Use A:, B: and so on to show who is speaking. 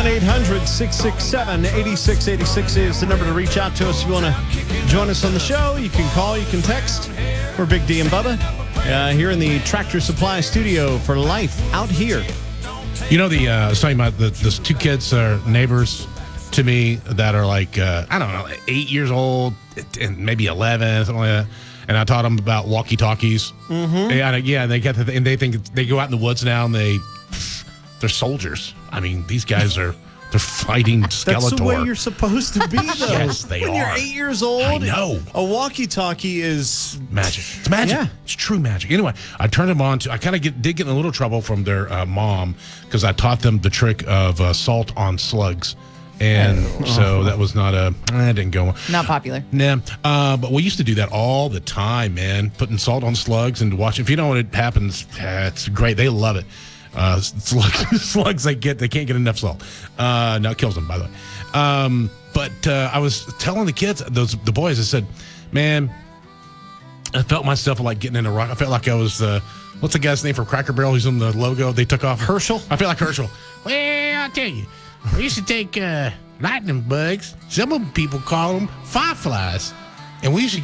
A: 1-800-667-8686 is the number to reach out to us if you want to join us on the show. You can call, you can text. We're Big D and Bubba here in the Tractor Supply studio for life out here.
B: You know, I was talking about those two kids are neighbors to me that are like, I don't know, 8 years old and maybe 11, something like that. And I taught them about walkie-talkies. Mm-hmm. Yeah, they get and they think they go out in the woods now and they're soldiers. I mean, these guys they're fighting Skeletor.
A: That's the way you're supposed to be, though.
B: Yes, they
A: when
B: are.
A: When you're 8 years old,
B: I know.
A: A walkie-talkie is
B: magic. It's magic.
A: Yeah.
B: It's true magic. Anyway, I turned them on to. I kind of did get in a little trouble from their mom because I taught them the trick of salt on slugs. And so that was not that didn't go.
C: Not popular.
B: Nah. But we used to do that all the time, man. Putting salt on slugs and watching. If you know what it happens, it's great. They love it. Slugs they can't get enough salt. No, it kills them, by the way. But I was telling the kids, the boys, I said, man, I felt myself like getting in a rock. I felt like I was, what's the guy's name from Cracker Barrel? He's on the logo they took off.
A: Herschel?
B: I feel like Herschel. Well, I'll tell you, we used to take lightning bugs. Some of people call them fireflies. And we used to